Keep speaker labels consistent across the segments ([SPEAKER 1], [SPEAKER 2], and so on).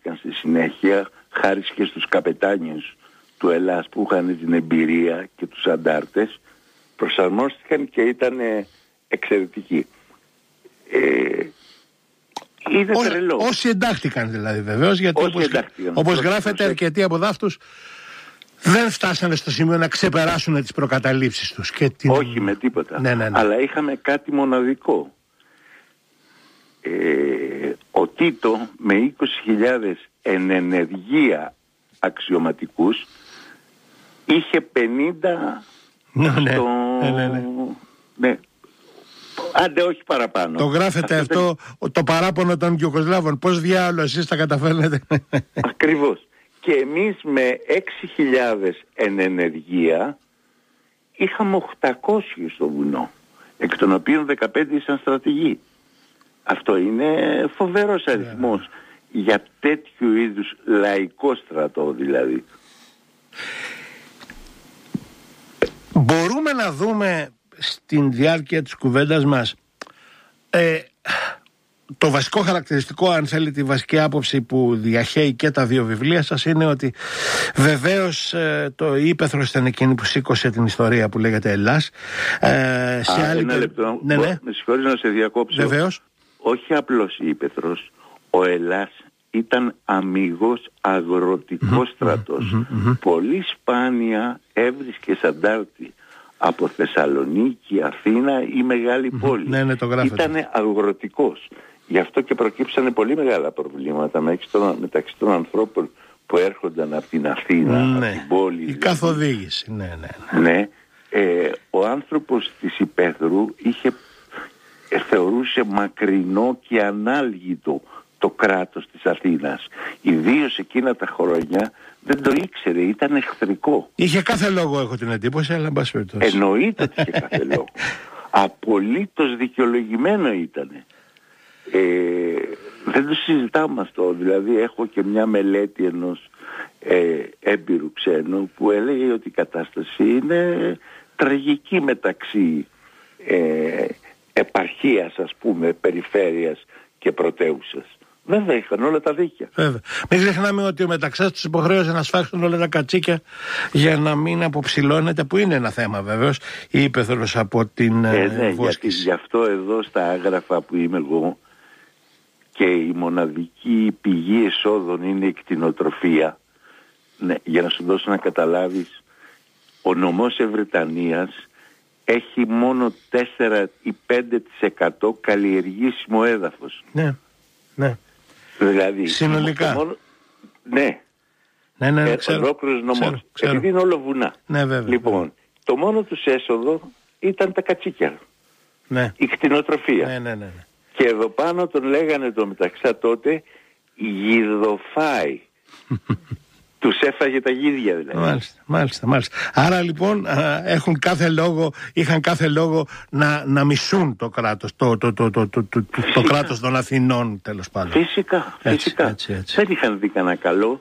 [SPEAKER 1] προσαρμόστηκαν στη συνέχεια, χάρη και στους καπετάνιους του Ελλάς που είχαν την εμπειρία και τους αντάρτες, προσαρμόστηκαν και ήταν εξαιρετικοί. Είναι τρελό.
[SPEAKER 2] Όσοι εντάχθηκαν δηλαδή, βεβαίως, γιατί όπως γράφεται, αρκετοί από δάφτους δεν φτάσανε στο σημείο να ξεπεράσουν τις προκαταλήψεις τους.
[SPEAKER 1] Όχι με τίποτα. Ναι. Αλλά είχαμε κάτι μοναδικό. Ο Τίτο με 20.000 εν ενεργεία αξιωματικούς είχε 50 ναι. Άντε όχι παραπάνω.
[SPEAKER 2] Το γράφετε αυτό το παράπονο των Ιουγκοσλάβων. Πώς διάολο εσείς τα καταφέρνετε?
[SPEAKER 1] Ακριβώς. Και εμείς με 6.000 εν ενεργεία είχαμε 800 στο βουνό, εκ των οποίων 15 ήσαν στρατηγοί. Αυτό είναι φοβερός αριθμός για τέτοιου είδους λαϊκό στρατό δηλαδή.
[SPEAKER 2] Μπορούμε να δούμε στην διάρκεια της κουβέντας μας το βασικό χαρακτηριστικό, αν θέλει, τη βασική άποψη που διαχέει και τα δύο βιβλία σας, είναι ότι βεβαίως το ύπαιθρος ήταν εκείνη που σήκωσε την ιστορία που λέγεται Ελλάς.
[SPEAKER 1] Ένα λεπτό, ναι. Με συγχωρείς να σε διακόψω.
[SPEAKER 2] Βεβαίως.
[SPEAKER 1] Όχι απλώς ύπαιθρος, ο Ελλάς ήταν αμιγώς αγροτικός στρατός. Πολύ σπάνια έβρισκες αντάρτη από Θεσσαλονίκη, Αθήνα ή μεγάλη πόλη.
[SPEAKER 2] Ναι, το γράφετε.
[SPEAKER 1] Ήτανε αγροτικός. Γι' αυτό και προκύψανε πολύ μεγάλα προβλήματα μεταξύ των ανθρώπων που έρχονταν από την Αθήνα, από την πόλη.
[SPEAKER 2] Η καθοδήγηση,
[SPEAKER 1] ναι. Ο άνθρωπος της υπαίθρου θεωρούσε μακρινό και ανάλγητο το κράτος της Αθήνας. Ιδίως εκείνα τα χρόνια δεν το ήξερε, ήταν εχθρικό.
[SPEAKER 2] Είχε κάθε λόγο, έχω την εντύπωση, αλλά εν πάση περιπτώσει.
[SPEAKER 1] Εννοείται ότι είχε κάθε λόγο. Απολύτως δικαιολογημένο ήτανε. Δεν το συζητάμε αυτό. Δηλαδή έχω και μια μελέτη ενός έμπειρου ξένου που έλεγε ότι η κατάσταση είναι τραγική μεταξύ επαρχίας, ας πούμε, περιφέρειας και πρωτεύουσας. Βέβαια είχαν όλα τα δίκαια.
[SPEAKER 2] Βέβαια. Μην ξεχνάμε ότι ο Μεταξάς τους υποχρέωσε να σφάξουν όλα τα κατσίκια για να μην αποψηλώνεται, που είναι ένα θέμα βεβαίως, η ύπαιθρος από την βόσκηση.
[SPEAKER 1] Γι' αυτό εδώ στα Άγραφα που είμαι εγώ και η μοναδική πηγή εσόδων είναι η κτηνοτροφία. Ναι, για να σου δώσω να καταλάβεις, ο νομός Ευρετανίας έχει μόνο 4 ή 5% καλλιεργήσιμο έδαφος.
[SPEAKER 2] Ναι.
[SPEAKER 1] Δηλαδή,
[SPEAKER 2] συνολικά.
[SPEAKER 1] Ναι, ολόκληρος νομός. Επειδή είναι όλο βουνά.
[SPEAKER 2] Ναι, βέβαια.
[SPEAKER 1] Λοιπόν, το μόνο τους έσοδο ήταν τα κατσίκια.
[SPEAKER 2] Ναι.
[SPEAKER 1] Η κτηνοτροφία.
[SPEAKER 2] Ναι.
[SPEAKER 1] Και εδώ πάνω τον λέγανε το Μεταξά τότε γιδοφάι. Τους έφαγε τα γίδια δηλαδή.
[SPEAKER 2] Μάλιστα. Άρα λοιπόν είχαν κάθε λόγο να μισούν το κράτος, το κράτος των Αθηνών, τέλος πάντων.
[SPEAKER 1] Φυσικά. Έτσι. Δεν είχαν δει κανένα καλό.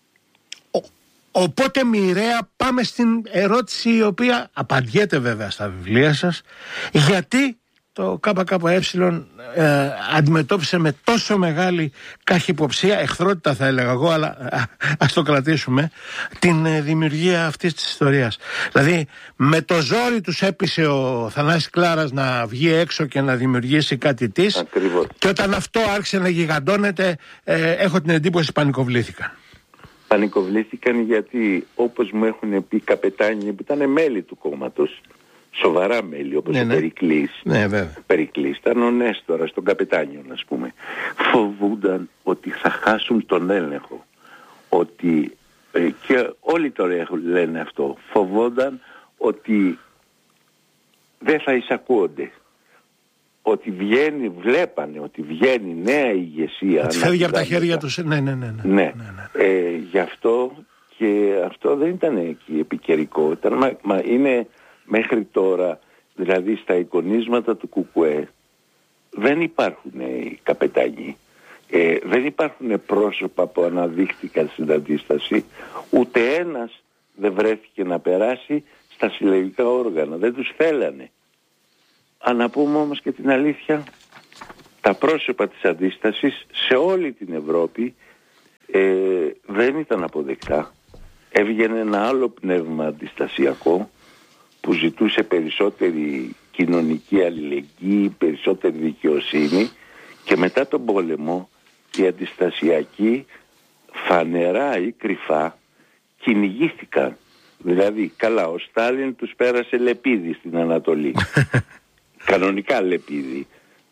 [SPEAKER 2] Οπότε μοιραία πάμε στην ερώτηση η οποία απαντιέται βέβαια στα βιβλία σας. Γιατί το ΚΚΕ αντιμετώπισε με τόσο μεγάλη καχυποψία, εχθρότητα θα έλεγα εγώ, αλλά ας το κρατήσουμε, την δημιουργία αυτής της ιστορίας. Δηλαδή με το ζόρι τους έπεισε ο Θανάσης Κλάρας να βγει έξω και να δημιουργήσει κάτι της.
[SPEAKER 1] Ακριβώς.
[SPEAKER 2] Και όταν αυτό άρχισε να γιγαντώνεται, έχω την εντύπωση πανικοβλήθηκαν.
[SPEAKER 1] Πανικοβλήθηκαν γιατί, όπως μου έχουν πει καπετάνιοι που ήταν μέλη του κόμματος, σοβαρά μέλη, όπως ο Περικλής.
[SPEAKER 2] Ναι, βέβαια.
[SPEAKER 1] Περικλής ήταν ο Νέστορας των καπετάνιων, ας πούμε. Φοβούνταν ότι θα χάσουν τον έλεγχο. Ότι, και όλοι το λένε αυτό, φοβόνταν ότι δεν θα εισακούονται. Ότι βλέπανε ότι βγαίνει νέα ηγεσία.
[SPEAKER 2] Ότι φεύγει από τα χέρια τους. Ναι.
[SPEAKER 1] Γι' αυτό, και αυτό δεν ήταν εκεί επικαιρικό. Είναι μέχρι τώρα, δηλαδή στα εικονίσματα του ΚΚΕ δεν υπάρχουν οι καπετάνιοι. Δεν υπάρχουν πρόσωπα που αναδείχθηκαν στην αντίσταση. Ούτε ένας δεν βρέθηκε να περάσει στα συλλογικά όργανα. Δεν τους θέλανε. Αν να πούμε όμως και την αλήθεια, τα πρόσωπα της αντίστασης σε όλη την Ευρώπη δεν ήταν αποδεκτά. Έβγαινε ένα άλλο πνεύμα αντιστασιακό που ζητούσε περισσότερη κοινωνική αλληλεγγύη, περισσότερη δικαιοσύνη, και μετά τον πόλεμο οι αντιστασιακοί φανερά ή κρυφά κυνηγήθηκαν. Δηλαδή, καλά, ο Στάλιν τους πέρασε λεπίδι στην Ανατολή. Κανονικά λεπίδι.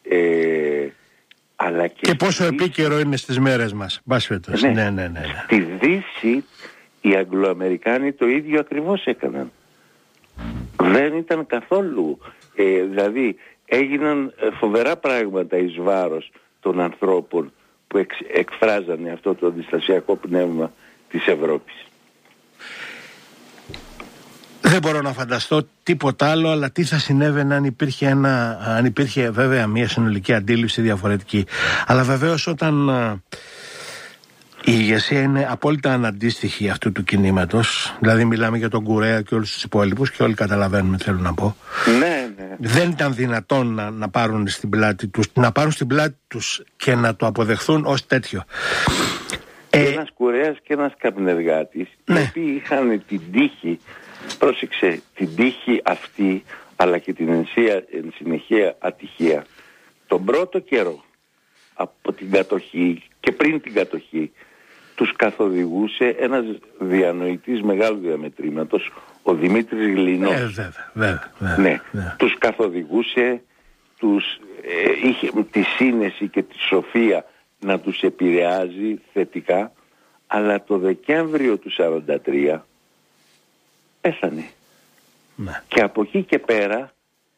[SPEAKER 1] Αλλά
[SPEAKER 2] και πόσο επίκαιρο είναι στις μέρες μας. Ναι.
[SPEAKER 1] Στη Δύση οι Αγγλοαμερικάνοι το ίδιο ακριβώς έκαναν. Δεν ήταν καθόλου. Δηλαδή έγιναν φοβερά πράγματα εις βάρος των ανθρώπων που εκφράζανε αυτό το αντιστασιακό πνεύμα της Ευρώπης.
[SPEAKER 2] Δεν μπορώ να φανταστώ τίποτα άλλο, αλλά τι θα συνέβαινε αν υπήρχε βέβαια μια συνολική αντίληψη διαφορετική. Αλλά βεβαίως όταν η ηγεσία είναι απόλυτα αναντίστοιχη αυτού του κινήματος, δηλαδή μιλάμε για τον Κουρέα και όλους τους υπόλοιπους και όλοι καταλαβαίνουμε, θέλω να πω.
[SPEAKER 1] Ναι.
[SPEAKER 2] Δεν ήταν δυνατόν να πάρουν στην πλάτη τους και να το αποδεχθούν ως τέτοιο.
[SPEAKER 1] Ένας Κουρέας και ένας καπνεργάτης, οι οποίοι είχαν την τύχη, πρόσεξε, την τύχη αυτή, αλλά και την εν συνεχεία ατυχία, τον πρώτο καιρό από την κατοχή και πριν την κατοχή τους καθοδηγούσε ένας διανοητής μεγάλου διαμετρήματος, ο Δημήτρης Γλινός.
[SPEAKER 2] Βέβαια.
[SPEAKER 1] Τους καθοδηγούσε, είχε τη σύνεση και τη σοφία να τους επηρεάζει θετικά, αλλά το Δεκέμβριο του 1943 πέθανε. Ναι. Και από εκεί και πέρα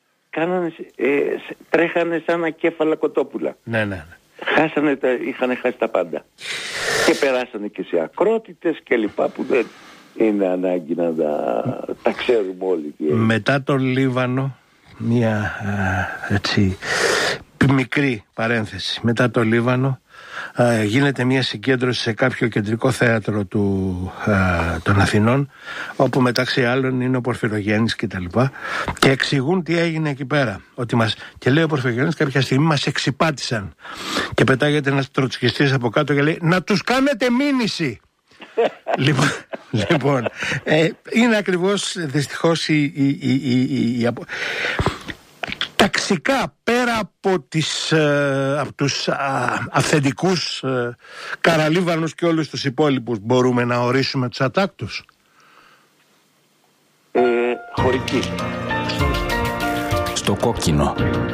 [SPEAKER 1] τρέχανε σαν ακέφαλα κοτόπουλα.
[SPEAKER 2] Ναι.
[SPEAKER 1] Είχαν χάσει τα πάντα. Και περάσανε και σε ακρότητες και λοιπά, που δεν είναι ανάγκη να τα ξέρουμε όλοι.
[SPEAKER 2] Μετά τον Λίβανο, μια έτσι μικρή παρένθεση, μετά το Λίβανο γίνεται μια συγκέντρωση σε κάποιο κεντρικό θέατρο των Αθηνών, όπου μεταξύ άλλων είναι ο Πορφυρογέννης και τα λοιπά, και εξηγούν τι έγινε εκεί πέρα. Και λέει ο Πορφυρογέννης, κάποια στιγμή μας εξυπάτησαν, και πετάγεται ένας τροτσκιστής από κάτω και λέει, να τους κάνετε μήνυση. Λοιπόν, είναι ακριβώς δυστυχώς ταξικά, πέρα από τους αυθεντικούς Καραλίβανους και όλους τους υπόλοιπους, μπορούμε να ορίσουμε τους ατάκτους.
[SPEAKER 1] Χωρική.
[SPEAKER 3] Στο κόκκινο.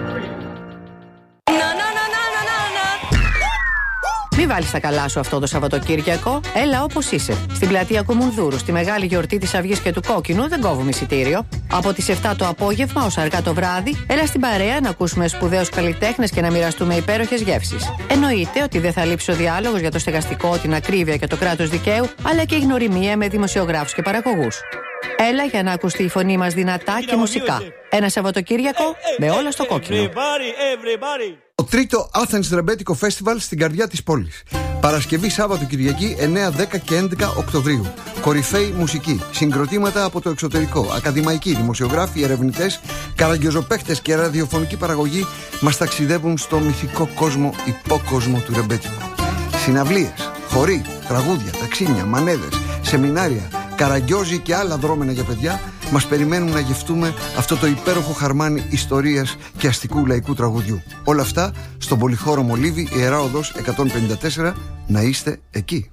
[SPEAKER 4] Μη βάλεις τα καλά σου αυτό το Σαββατοκύριακο. Έλα όπως είσαι. Στην πλατεία Κουμουνδούρου, στη μεγάλη γιορτή της Αυγής και του Κόκκινου, δεν κόβουμε εισιτήριο. Από τις 7 το απόγευμα ως αργά το βράδυ, έλα στην παρέα να ακούσουμε σπουδαίους καλλιτέχνες και να μοιραστούμε υπέροχες γεύσεις. Εννοείται ότι δεν θα λείψει ο διάλογος για το στεγαστικό, την ακρίβεια και το κράτος δικαίου, αλλά και η γνωριμία με δημοσιογράφους και παραγωγούς. Έλα για να ακουστεί η φωνή μας δυνατά και μουσικά. Ένα Σαββατοκύριακο με όλα στο κόκκινο.
[SPEAKER 5] Το τρίτο Athens Rebetiko Festival στην καρδιά της πόλης. Παρασκευή, Σάββατο, Κυριακή 9, 10 και 11 Οκτωβρίου. Κορυφαίοι μουσικοί, συγκροτήματα από το εξωτερικό, ακαδημαϊκοί, δημοσιογράφοι, ερευνητές, καραγκιόζοπαίχτες και ραδιοφωνική παραγωγή μας ταξιδεύουν στο μυθικό κόσμο, υπόκοσμο του ρεμπέτικο. Συναυλίες, χοροί, τραγούδια, ταξίνια, μανέδες, σεμινάρια, καραγκιόζοι και άλλα δρόμενα για παιδιά μας περιμένουν να γευτούμε αυτό το υπέροχο χαρμάνι ιστορίας και αστικού λαϊκού τραγουδιού. Όλα αυτά στον Πολυχώρο Μολύβι, Ιερά Οδός 154. Να είστε εκεί.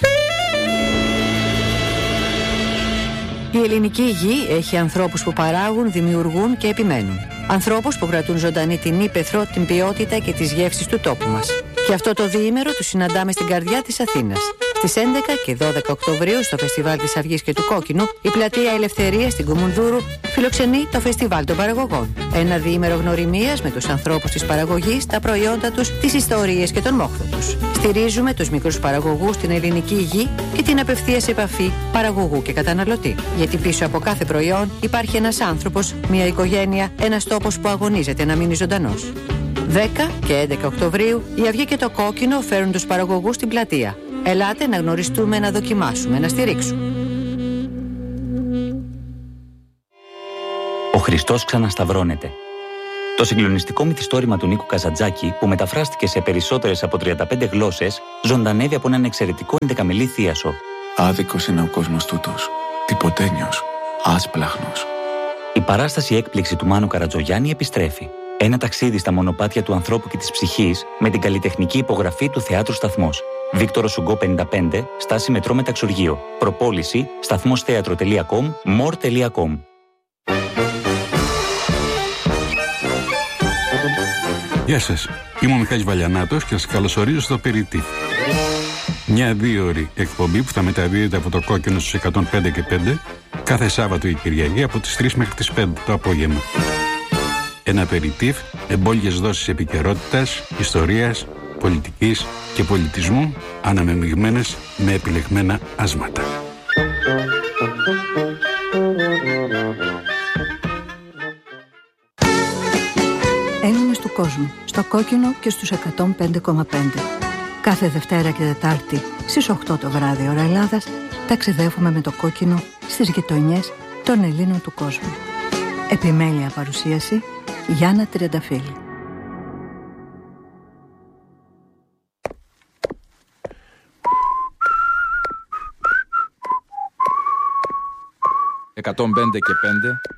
[SPEAKER 4] Η ελληνική γη έχει ανθρώπους που παράγουν, δημιουργούν και επιμένουν. Ανθρώπους που κρατούν ζωντανή την ύπαιθρο, την ποιότητα και τις γεύσεις του τόπου μας. Και αυτό το διήμερο τους συναντάμε στην καρδιά της Αθήνας. Στις 11 και 12 Οκτωβρίου στο Φεστιβάλ της Αυγής και του Κόκκινου, η Πλατεία Ελευθερίας στην Κουμουνδούρου φιλοξενεί το Φεστιβάλ των Παραγωγών. Ένα διήμερο γνωριμίας με τους ανθρώπους της παραγωγής, τα προϊόντα τους, τις ιστορίες και τον μόχθο τους. Στηρίζουμε τους μικρούς παραγωγούς στην ελληνική γη και την απευθείας επαφή παραγωγού και καταναλωτή. Γιατί πίσω από κάθε προϊόν υπάρχει ένας άνθρωπος, μια οικογένεια, ένας τόπος που αγωνίζεται να μείνει ζωντανός. 10 και 11 Οκτωβρίου η Αυγή και το Κόκκινο φέρουν τους παραγωγούς στην πλατεία. Ελάτε να γνωριστούμε, να δοκιμάσουμε, να στηρίξουμε.
[SPEAKER 3] Ο Χριστός ξανασταυρώνεται. Το συγκλονιστικό μυθιστόρημα του Νίκου Καζαντζάκη, που μεταφράστηκε σε περισσότερες από 35 γλώσσες, ζωντανεύει από έναν εξαιρετικό 11μελή θίασο.
[SPEAKER 6] Άδικος είναι ο κόσμος τούτος, τυποτένιος, άσπλαχνος.
[SPEAKER 3] Η παράσταση έκπληξη του Μάνου Καρατζογιάννη επιστρέφει. Ένα ταξίδι στα μονοπάτια του ανθρώπου και της ψυχής με την καλλιτεχνική υπογραφή του Θεάτρου Σταθμός. Βίκτορο Σουγκό 55, στάση μετρό Μεταξουργείο. Προπόληση σταθμostheatro.com, more.com.
[SPEAKER 7] Γεια σας, είμαι ο Μιχάλης Βαλιανάτος και σας καλωσορίζω στο Περιτύφ. Μια 2ωρη εκπομπή που θα μεταδίδεται από το Κόκκινο στους 105 και 5 κάθε Σάββατο ή Κυριακή από τις 3 μέχρι τις 5 το απόγευμα. Ένα Περιτύφ, εμπόλιες δόσεις επικαιρότητας, ιστορίας, πολιτικής και πολιτισμού, αναμειγμένες με επιλεγμένα άσματα.
[SPEAKER 8] Έλληνες του κόσμου, στο Κόκκινο και στους 105,5. Κάθε Δευτέρα και Τετάρτη στις 8 το βράδυ ώρα Ελλάδας ταξιδεύουμε με το Κόκκινο στις γειτονιές των Ελλήνων του κόσμου. Επιμέλεια παρουσίαση Γιάννα Τριανταφύλλου.
[SPEAKER 9] «105 και 5»